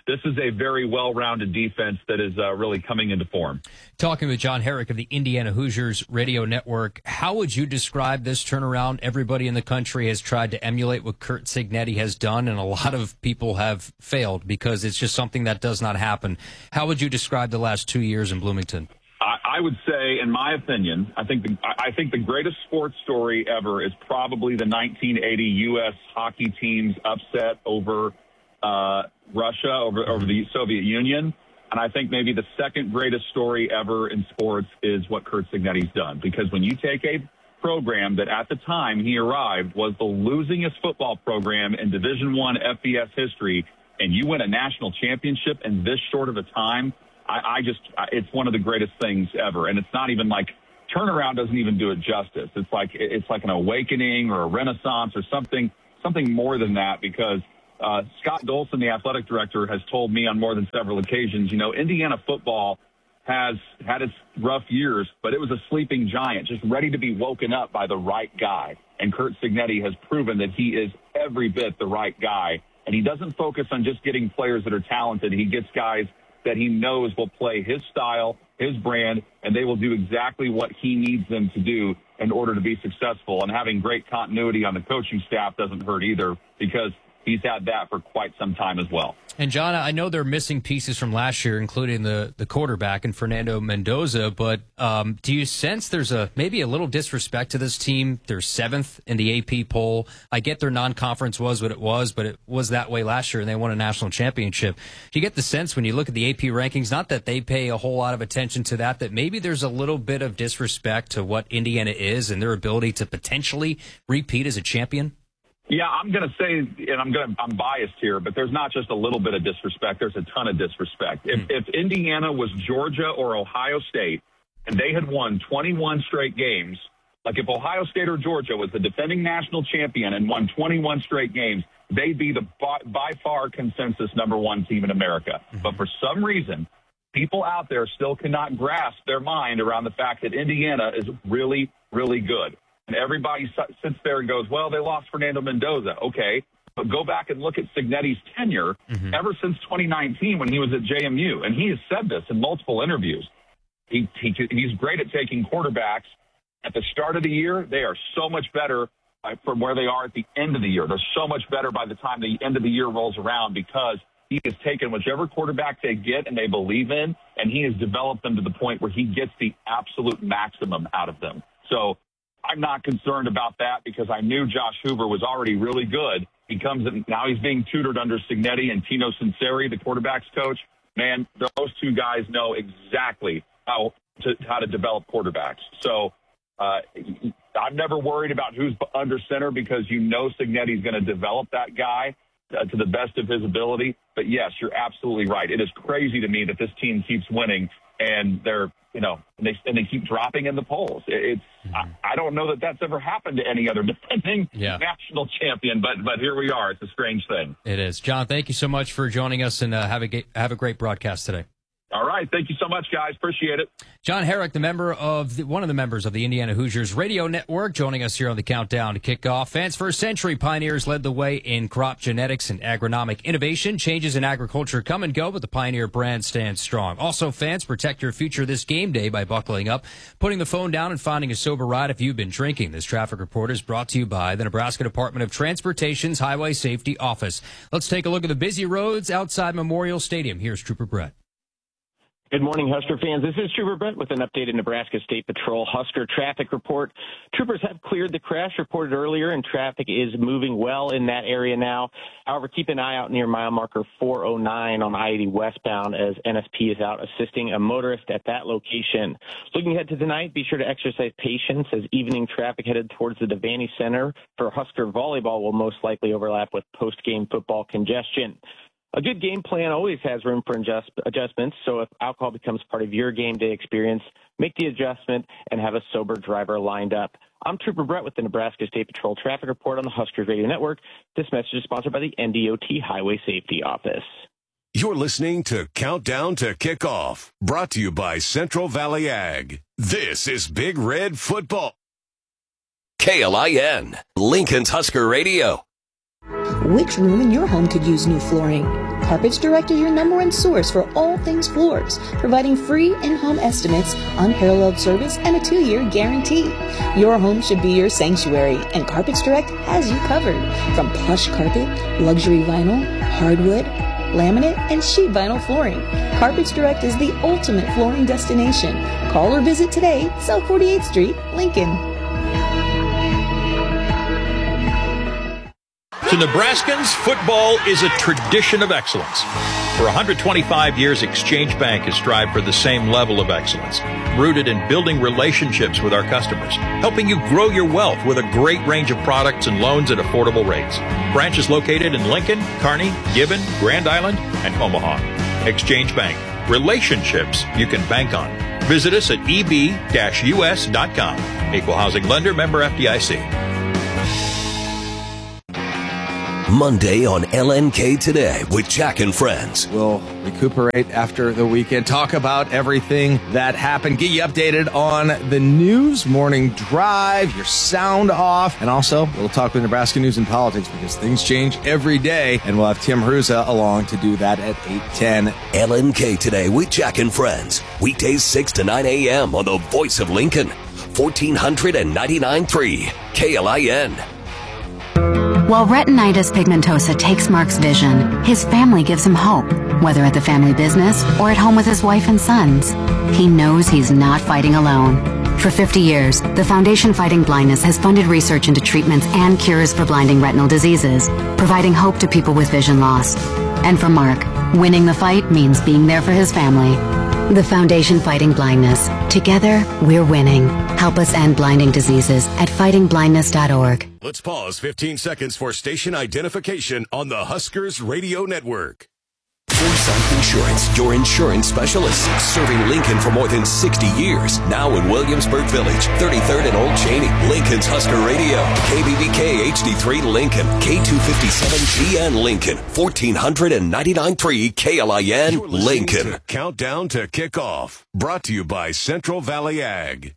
this is a very well-rounded defense that is really coming into form. Talking with John Herrick of the Indiana Hoosiers Radio Network, how would you describe this turnaround? Everybody in the country has tried to emulate what Curt Cignetti has done, and a lot of people have failed because it's just something that does not happen. How would you describe the last 2 years in Bloomington? I would say, in my opinion, I think the greatest sports story ever is probably the 1980 U.S. hockey team's upset over Russia, over the Soviet Union. And I think maybe the second greatest story ever in sports is what Curt Cignetti's done. Because when you take a program that at the time he arrived was the losingest football program in Division I FBS history, and you win a national championship in this short of a time, it's one of the greatest things ever. And it's not even like turnaround doesn't even do it justice. It's like an awakening or a renaissance or something more than that, because Scott Dolson, the athletic director, has told me on more than several occasions, Indiana football has had its rough years, but it was a sleeping giant, just ready to be woken up by the right guy. And Curt Cignetti has proven that he is every bit the right guy. And he doesn't focus on just getting players that are talented. He gets guys that he knows will play his style, his brand, and they will do exactly what he needs them to do in order to be successful. And having great continuity on the coaching staff doesn't hurt either, because he's had that for quite some time as well. And, John, I know they're missing pieces from last year, including the quarterback and Fernando Mendoza, but do you sense there's maybe a little disrespect to this team? They're 7th in the AP poll. I get their non-conference was what it was, but it was that way last year, and they won a national championship. Do you get the sense when you look at the AP rankings, not that they pay a whole lot of attention to that maybe there's a little bit of disrespect to what Indiana is and their ability to potentially repeat as a champion? Yeah, I'm going to say, and I'm biased here, but there's not just a little bit of disrespect. There's a ton of disrespect. If Indiana was Georgia or Ohio State and they had won 21 straight games, like if Ohio State or Georgia was the defending national champion and won 21 straight games, they'd be the by far consensus number one team in America. Mm-hmm. But for some reason, people out there still cannot grasp their mind around the fact that Indiana is really, really good. And everybody sits there and goes, well, they lost Fernando Mendoza. Okay, but go back and look at Cignetti's tenure ever since 2019 when he was at JMU. And he has said this in multiple interviews. He's great at taking quarterbacks. At the start of the year, they are so much better from where they are at the end of the year. They're so much better by the time the end of the year rolls around, because he has taken whichever quarterback they get and they believe in, and he has developed them to the point where he gets the absolute maximum out of them. So I'm not concerned about that, because I knew Josh Hoover was already really good. Now he's being tutored under Cignetti and Tino Sinceri, the quarterback's coach. Man, those two guys know exactly how to develop quarterbacks. So I'm never worried about who's under center, because Cignetti's going to develop that guy to the best of his ability. But yes, you're absolutely right. It is crazy to me that this team keeps winning, and they're they keep dropping in the polls. I don't know that that's ever happened to any other defending national champion, but here we are. It's a strange thing. It is. John, thank you so much for joining us, and have a great broadcast today. All right. Thank you so much, guys. Appreciate it. John Herrick, one of the members of the Indiana Hoosiers Radio Network, joining us here on the Countdown to Kickoff. Fans for a century, Pioneers led the way in crop genetics and agronomic innovation. Changes in agriculture come and go, but the Pioneer brand stands strong. Also, fans, protect your future this game day by buckling up, putting the phone down, and finding a sober ride if you've been drinking. This traffic report is brought to you by the Nebraska Department of Transportation's Highway Safety Office. Let's take a look at the busy roads outside Memorial Stadium. Here's Trooper Brett. Good morning, Husker fans. This is Trooper Brett with an updated Nebraska State Patrol Husker traffic report. Troopers have cleared the crash reported earlier, and traffic is moving well in that area now. However, keep an eye out near mile marker 409 on I-80 westbound, as NSP is out assisting a motorist at that location. Looking ahead to tonight, be sure to exercise patience, as evening traffic headed towards the Devaney Center for Husker volleyball will most likely overlap with post-game football congestion. A good game plan always has room for adjustments, so if alcohol becomes part of your game day experience, make the adjustment and have a sober driver lined up. I'm Trooper Brett with the Nebraska State Patrol Traffic Report on the Huskers Radio Network. This message is sponsored by the NDOT Highway Safety Office. You're listening to Countdown to Kickoff, brought to you by Central Valley Ag. This is Big Red Football. KLIN, Lincoln's Husker Radio. Which room in your home could use new flooring? Carpets Direct is your #1 source for all things floors, providing free in-home estimates, unparalleled service, and a 2-year guarantee. Your home should be your sanctuary, and Carpets Direct has you covered. From plush carpet, luxury vinyl, hardwood, laminate, and sheet vinyl flooring, Carpets Direct is the ultimate flooring destination. Call or visit today, South 48th Street, Lincoln. To Nebraskans, football is a tradition of excellence. For 125 years, Exchange Bank has strived for the same level of excellence, rooted in building relationships with our customers, helping you grow your wealth with a great range of products and loans at affordable rates. Branches located in Lincoln, Kearney, Gibbon, Grand Island, and Omaha. Exchange Bank. Relationships you can bank on. Visit us at eb-us.com. Equal housing lender, member FDIC. Monday on LNK Today with Jack and Friends. We'll recuperate after the weekend, talk about everything that happened, get you updated on the news, morning drive, your sound off, and also we'll talk with Nebraska news and politics because things change every day, and we'll have Tim Hruza along to do that at 8:10. LNK Today with Jack and Friends. Weekdays 6 to 9 a.m. on the Voice of Lincoln. 1499.3 KLIN. While retinitis pigmentosa takes Mark's vision, his family gives him hope, whether at the family business or at home with his wife and sons. He knows he's not fighting alone. For 50 years, the Foundation Fighting Blindness has funded research into treatments and cures for blinding retinal diseases, providing hope to people with vision loss. And for Mark, winning the fight means being there for his family. The Foundation Fighting Blindness. Together, we're winning. Help us end blinding diseases at fightingblindness.org. Let's pause 15 seconds for station identification on the Huskers Radio Network. Forsyth Insurance, your insurance specialist, serving Lincoln for more than 60 years. Now in Williamsburg Village, 33rd and Old Cheney. Lincoln's Husker Radio, KBBK HD3 Lincoln, K257GN Lincoln, 1499.3 KLIN Lincoln. Countdown to Kickoff, brought to you by Central Valley Ag.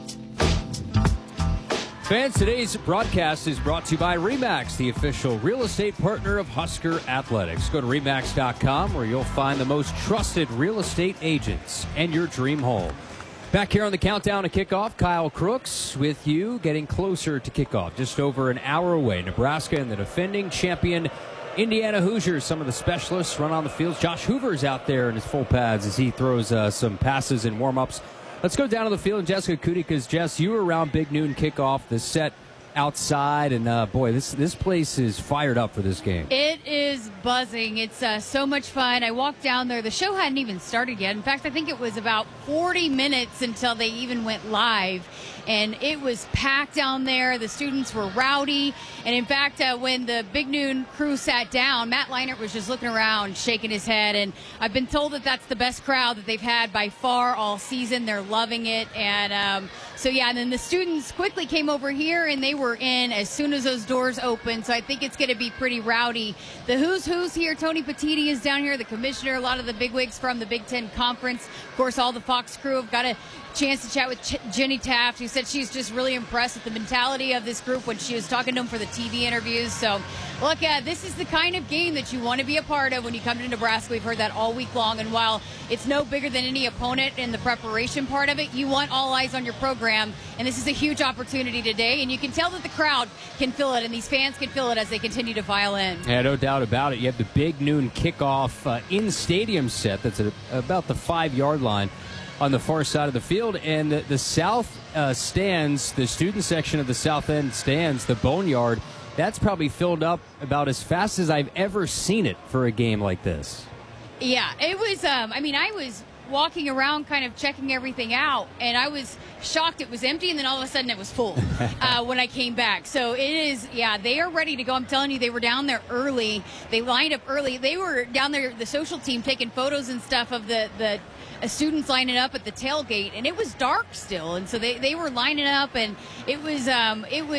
Fans, today's broadcast is brought to you by RE/MAX, the official real estate partner of Husker Athletics. Go to RE/MAX.com where you'll find the most trusted real estate agents and your dream home. Back here on the Countdown to Kickoff, Kyle Crooks with you, getting closer to kickoff. Just over an hour away. Nebraska and the defending champion Indiana Hoosiers. Some of the specialists run on the fields. Josh Hoover's out there in his full pads as he throws some passes and warm-ups. Let's go down to the field and Jessica Cootie, because Jess, you were around Big Noon kickoff, the set outside, and boy, this place is fired up for this game. It is buzzing. It's so much fun. I walked down there. The show hadn't even started yet. In fact, I think it was about 40 minutes until they even went live. And it was packed down there. The students were rowdy. And in fact, when the Big Noon crew sat down, Matt Leinart was just looking around, shaking his head. And I've been told that that's the best crowd that they've had by far all season. They're loving it. And so, yeah, and then the students quickly came over here, and they were in as soon as those doors opened. So I think it's going to be pretty rowdy. The who's here, Tony Petitti is down here, the commissioner, a lot of the bigwigs from the Big Ten Conference. Of course, all the Fox crew have got a chance to chat with Jenny Taft, who said she's just really impressed with the mentality of this group when she was talking to them for the TV interviews. So, look, this is the kind of game that you want to be a part of when you come to Nebraska. We've heard that all week long. And while it's no bigger than any opponent in the preparation part of it, you want all eyes on your program. And this is a huge opportunity today. And you can tell that the crowd can feel it, and these fans can feel it as they continue to file in. Yeah, no doubt about it. You have the Big Noon kickoff in-stadium set that's at about the 5-yard line on the far side of the field, and the south stands, the student section of the south end stands, the Boneyard, that's probably filled up about as fast as I've ever seen it for a game like this. Yeah, it was, I was walking around kind of checking everything out, and I was shocked it was empty, and then all of a sudden it was full when I came back. So it is, yeah, they are ready to go. I'm telling you, they were down there early. They lined up early. They were down there, the social team, taking photos and stuff of the students lining up at the tailgate, and it was dark still, and so they were lining up, and it was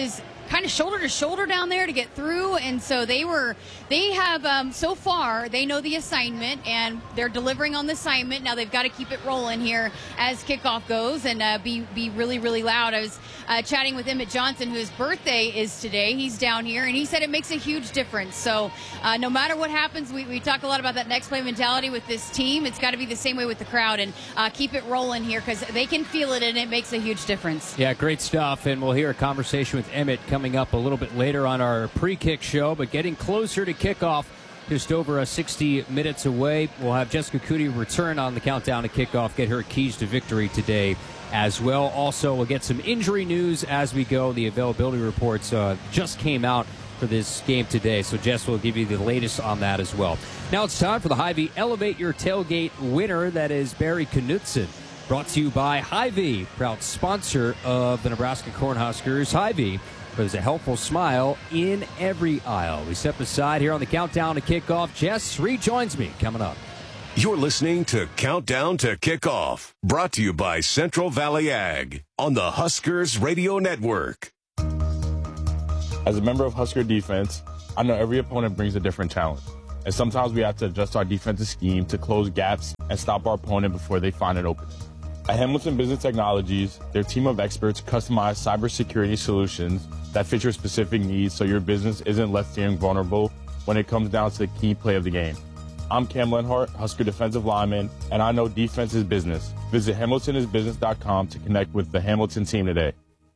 kind of shoulder to shoulder down there to get through, and so they have so far they know the assignment and they're delivering on the assignment. Now they've got to keep it rolling here as kickoff goes and be really, really loud. I was chatting with Emmett Johnson, whose birthday is today. He's down here, and he said it makes a huge difference. So no matter what happens, we talk a lot about that next play mentality with this team. It's got to be the same way with the crowd, and keep it rolling here because they can feel it, and it makes a huge difference. Yeah, great stuff, and we'll hear a conversation with Emmett coming up a little bit later on our pre-kick show, but getting closer to kickoff, just over 60 minutes away. We'll have Jessica Cootie return on the countdown to kickoff, get her keys to victory today as well. Also, we'll get some injury news as we go. The availability reports just came out for this game today, so Jess will give you the latest on that as well. Now it's time for the Hy-Vee Elevate Your Tailgate winner. That is Barry Knutson. Brought to you by Hy-Vee, proud sponsor of the Nebraska Cornhuskers. Hy-Vee, there's a helpful smile in every aisle. We step aside here on the countdown to kickoff. Jess rejoins me coming up. You're listening to Countdown to Kickoff, brought to you by Central Valley Ag on the Huskers Radio Network. As a member of Husker defense, I know every opponent brings a different challenge. And sometimes we have to adjust our defensive scheme to close gaps and stop our opponent before they find an opening. At Hamilton Business Technologies, their team of experts customize cybersecurity solutions that fit your specific needs so your business isn't left feeling vulnerable when it comes down to the key play of the game. I'm Cam Lenhart, Husker defensive lineman, and I know defense is business. Visit hamiltonisbusiness.com to connect with the Hamilton team today.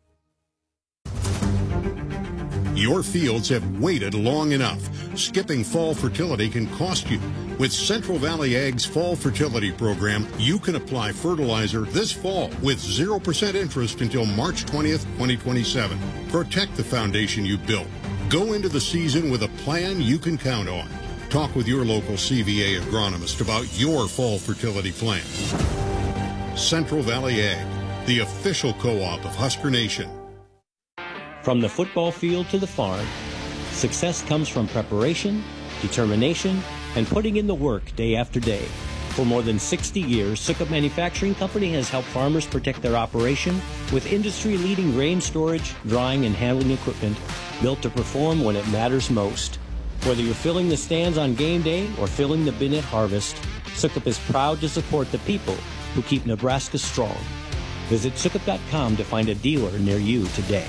Your fields have waited long enough. Skipping fall fertility can cost you. With Central Valley Ag's Fall Fertility Program, you can apply fertilizer this fall with 0% interest until March 20th, 2027. Protect the foundation you built. Go into the season with a plan you can count on. Talk with your local CVA agronomist about your fall fertility plan. Central Valley Ag, the official co-op of Husker Nation. From the football field to the farm, success comes from preparation, determination, and putting in the work day after day. For more than 60 years, Sukup Manufacturing Company has helped farmers protect their operation with industry-leading grain storage, drying, and handling equipment built to perform when it matters most. Whether you're filling the stands on game day or filling the bin at harvest, Sukup is proud to support the people who keep Nebraska strong. Visit Sukup.com to find a dealer near you today.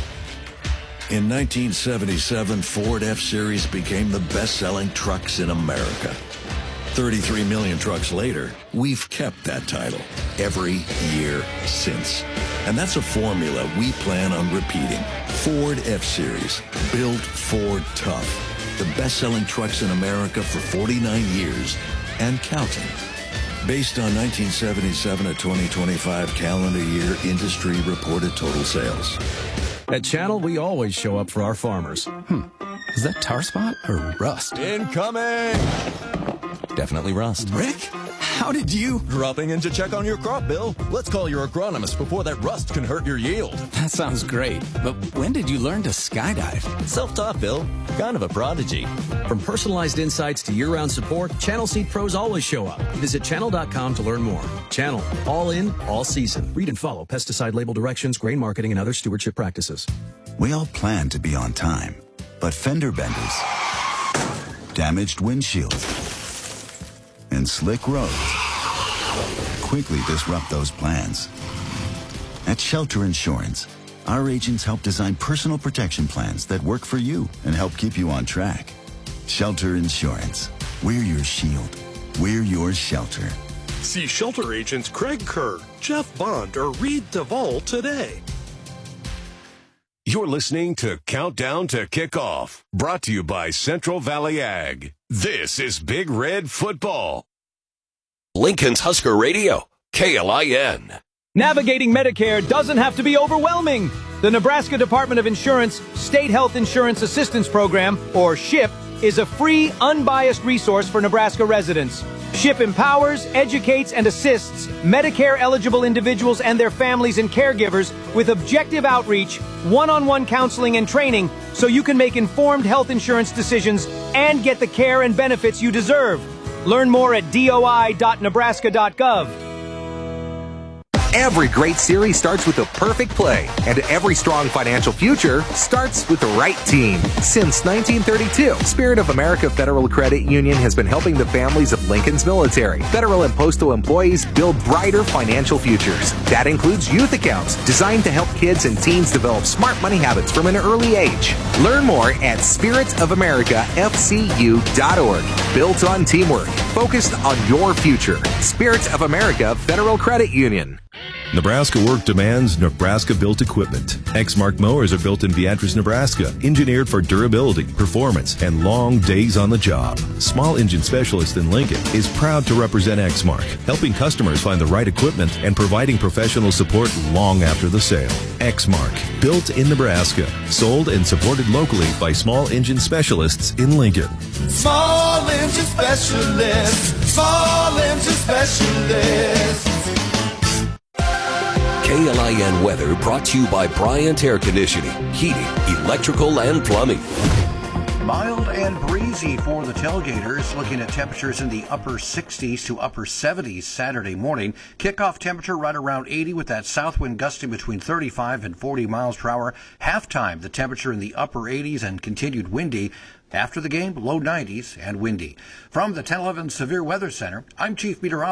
In 1977, Ford F-Series became the best-selling trucks in America. 33 million trucks later, we've kept that title every year since. And that's a formula we plan on repeating. Ford F-Series, built Ford tough. The best-selling trucks in America for 49 years and counting. Based on 1977 to 2025 calendar year industry reported total sales. At Channel, we always show up for our farmers. Is that tar spot or rust? Incoming! Definitely rust. Rick, how did you? Dropping in to check on your crop, Bill. Let's call your agronomist before that rust can hurt your yield. That sounds great. But when did you learn to skydive? Self-taught, Bill. Kind of a prodigy. From personalized insights to year-round support, Channel Seed pros always show up. Visit channel.com to learn more. Channel. All in, all season. Read and follow pesticide label directions, grain marketing, and other stewardship practices. We all plan to be on time, but fender benders, damaged windshields, and slick roads quickly disrupt those plans. At Shelter Insurance, our agents help design personal protection plans that work for you and help keep you on track. Shelter Insurance. We're your shield. We're your shelter. See Shelter agents Craig Kerr, Jeff Bond, or Reed Duvall today. You're listening to Countdown to Kickoff, brought to you by Central Valley Ag. This is Big Red Football. Lincoln's Husker Radio, KLIN. Navigating Medicare doesn't have to be overwhelming. The Nebraska Department of Insurance State Health Insurance Assistance Program, or SHIP, is a free, unbiased resource for Nebraska residents. SHIP empowers, educates, and assists Medicare-eligible individuals and their families and caregivers with objective outreach, one-on-one counseling and training so you can make informed health insurance decisions and get the care and benefits you deserve. Learn more at doi.nebraska.gov. Every great series starts with a perfect play, and every strong financial future starts with the right team. Since 1932, Spirit of America Federal Credit Union has been helping the families of Lincoln's military, federal and postal employees build brighter financial futures. That includes youth accounts designed to help kids and teens develop smart money habits from an early age. Learn more at spiritofamericafcu.org. Built on teamwork, focused on your future. Spirit of America Federal Credit Union. Nebraska work demands Nebraska-built equipment. Exmark mowers are built in Beatrice, Nebraska, engineered for durability, performance, and long days on the job. Small Engine Specialist in Lincoln is proud to represent Exmark, helping customers find the right equipment and providing professional support long after the sale. Exmark, built in Nebraska, sold and supported locally by Small Engine Specialists in Lincoln. Small Engine Specialist, Small Engine Specialist. KLIN weather brought to you by Bryant Air Conditioning, Heating, Electrical, and Plumbing. Mild and breezy for the tailgaters, looking at temperatures in the upper 60s to upper 70s Saturday morning. Kickoff temperature right around 80 with that south wind gusting between 35 and 40 miles per hour. Halftime, the temperature in the upper 80s and continued windy. After the game, low 90s and windy. From the 1011 Severe Weather Center, I'm Chief Meteorologist